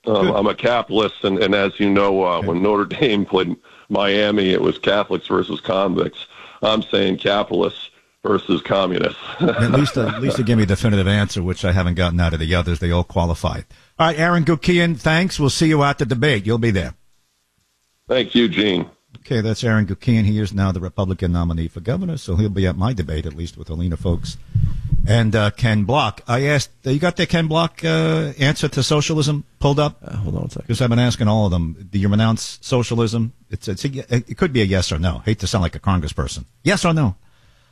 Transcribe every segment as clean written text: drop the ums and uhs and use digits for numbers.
I'm a capitalist, and as you know, when Notre Dame played Miami, it was Catholics versus convicts. I'm saying capitalists versus communists. at least to give me a definitive answer, which I haven't gotten out of the others. They all qualify. All right, Aaron Gukian, thanks. We'll see you at the debate. You'll be there. Thank you, Gene. Okay, that's Aaron Gukian. He is now the Republican nominee for governor, so he'll be at my debate, at least with Alina Folks and Ken Block. I asked, you got the Ken Block answer to socialism pulled up? Hold on a second. Because I've been asking all of them, do you renounce socialism? It could be a yes or no. Hate to sound like a congressperson. Yes or no?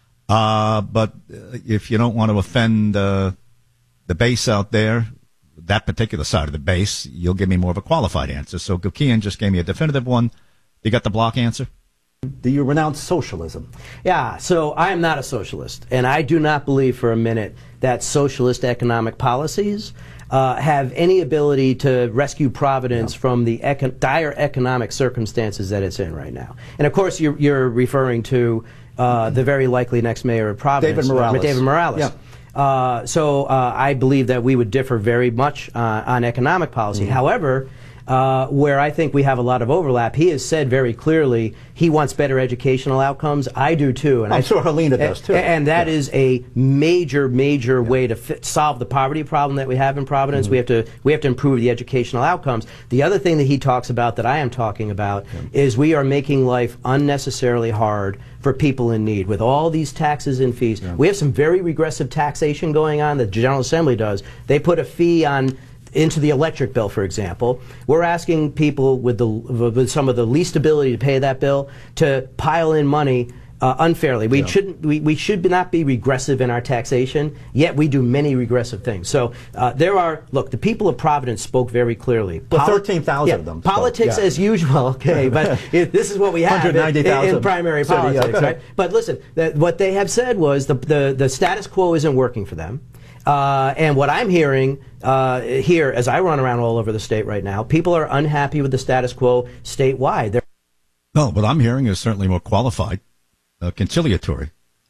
But if you don't want to offend the base out there, that particular side of the base, you'll give me more of a qualified answer. So Gukian just gave me a definitive one. You got the Block answer? Do you renounce socialism? Yeah, so I am not a socialist, and I do not believe for a minute that socialist economic policies have any ability to rescue Providence from the dire economic circumstances that it's in right now. And of course, you're referring to the very likely next mayor of Providence, David Morales. Yeah. So I believe that we would differ very much on economic policy. However, where I think we have a lot of overlap, he has said very clearly he wants better educational outcomes. I do too. And I'm sure Helena does too. And that is a major way to solve the poverty problem that we have in Providence. We have to improve the educational outcomes. The other thing that he talks about that I am talking about is we are making life unnecessarily hard for people in need with all these taxes and fees. We have some very regressive taxation going on that the General Assembly does. They put a fee into the electric bill, for example. We're asking people with some of the least ability to pay that bill to pile in money unfairly. We should not be regressive in our taxation, yet we do many regressive things. So the people of Providence spoke very clearly. 13,000 of them. Politics as usual, okay, but this is what we have in primary politics, right? But listen, what they have said was the status quo isn't working for them. And what I'm hearing here, as I run around all over the state right now, people are unhappy with the status quo statewide. No, what I'm hearing is certainly more qualified, conciliatory,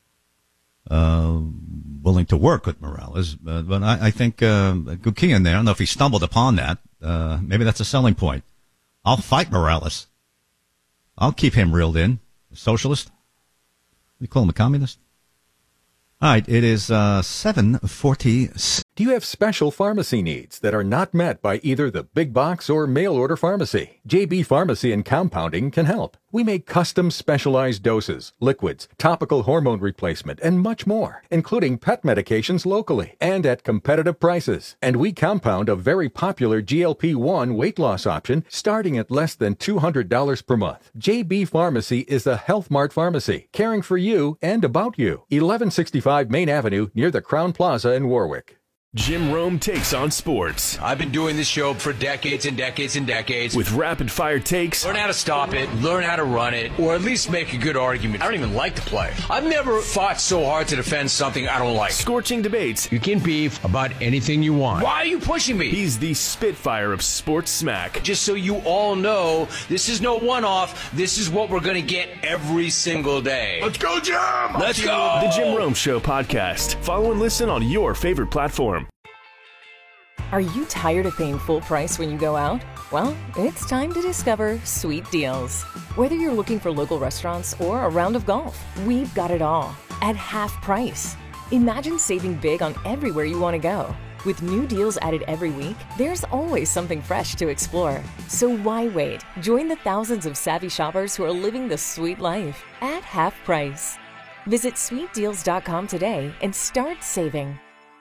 willing to work with Morales. But I think Gukian there, I don't know if he stumbled upon that. Maybe that's a selling point. I'll fight Morales. I'll keep him reeled in. A socialist? You call him a communist? All right, it is 7:40. Do you have special pharmacy needs that are not met by either the big box or mail order pharmacy? JB Pharmacy and Compounding can help. We make custom specialized doses, liquids, topical hormone replacement, and much more, including pet medications locally and at competitive prices. And we compound a very popular GLP-1 weight loss option starting at less than $200 per month. JB Pharmacy is a Health Mart pharmacy, caring for you and about you. 1165 Main Avenue near the Crown Plaza in Warwick. Jim Rome takes on sports. I've been doing this show for decades and decades and decades. With rapid-fire takes. Learn how to stop it, learn how to run it, or at least make a good argument. I don't even like to play. I've never fought so hard to defend something I don't like. Scorching debates. You can beef about anything you want. Why are you pushing me? He's the Spitfire of sports smack. Just so you all know, this is no one-off. This is what we're going to get every single day. Let's go, Jim! Let's go! The Jim Rome Show podcast. Follow and listen on your favorite platform. Are you tired of paying full price when you go out? Well, it's time to discover Sweet Deals. Whether you're looking for local restaurants or a round of golf, we've got it all at half price. Imagine saving big on everywhere you want to go. With new deals added every week, there's always something fresh to explore. So why wait? Join the thousands of savvy shoppers who are living the sweet life at half price. Visit sweetdeals.com today and start saving.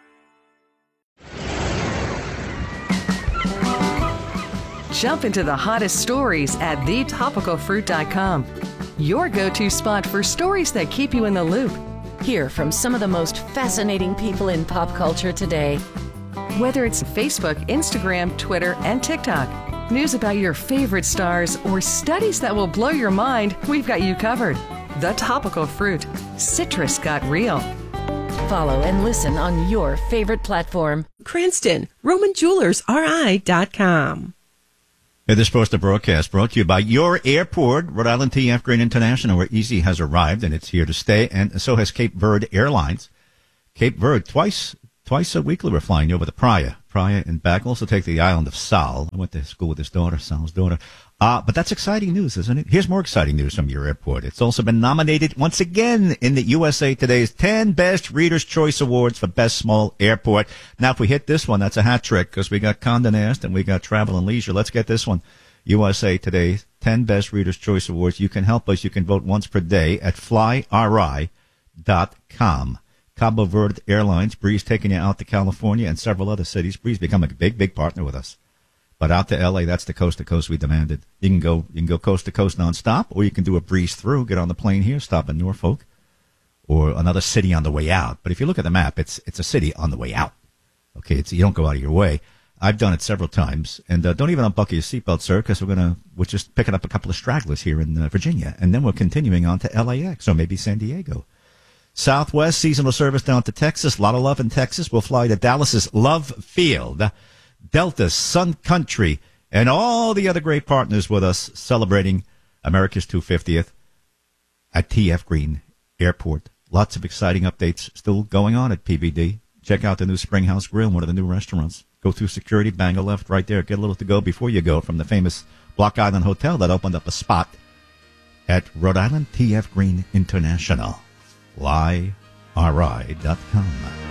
Jump into the hottest stories at thetopicalfruit.com. Your go-to spot for stories that keep you in the loop. Hear from some of the most fascinating people in pop culture today. Whether it's Facebook, Instagram, Twitter, and TikTok, news about your favorite stars, or studies that will blow your mind, we've got you covered. The Topical Fruit. Citrus got real. Follow and listen on your favorite platform. Cranston, RomanJewelersRI.com. Hey, this Poster broadcast brought to you by your airport, Rhode Island TF Green International, where Easy has arrived and it's here to stay, and so has Cape Verde Airlines. Cape Verde, twice a weekly we're flying over the Praia. Praia, and back. Also take the island of Sal. I went to school with his daughter, Sal's daughter. But that's exciting news, isn't it? Here's more exciting news from your airport. It's also been nominated once again in the USA Today's 10 Best Reader's Choice Awards for Best Small Airport. Now, if we hit this one, that's a hat trick because we got Condé Nast and we got Travel and Leisure. Let's get this one. USA Today's 10 Best Reader's Choice Awards. You can help us. You can vote once per day at flyri.com. Cabo Verde Airlines, Breeze taking you out to California and several other cities. Breeze becoming a big partner with us. But out to L.A., that's the coast to coast we demanded. You can go coast to coast nonstop, or you can do a breeze through, get on the plane here, stop in Norfolk, or another city on the way out. But if you look at the map, it's a city on the way out. Okay, you don't go out of your way. I've done it several times, and don't even unbuckle your seatbelt, sir, because we're just picking up a couple of stragglers here in Virginia, and then we're continuing on to LAX or maybe San Diego. Southwest seasonal service down to Texas. A lot of love in Texas. We'll fly to Dallas's Love Field, Delta, Sun Country, and all the other great partners with us celebrating America's 250th at TF Green Airport. Lots of exciting updates still going on at PBD. Check out the new Springhouse Grill, one of the new restaurants. Go through security, bang a left right there. Get a little to go before you go from the famous Block Island Hotel that opened up a spot at Rhode Island TF Green International. flyri.com.